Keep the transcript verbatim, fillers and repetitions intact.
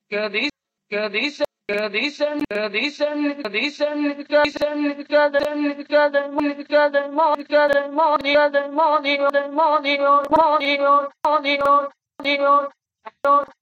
que dice, que dicen, que dicen, que dicen, que dicen, que den, que demonio, que demonio, que demonio, demonio, demonio, demonio, demonio, demonio,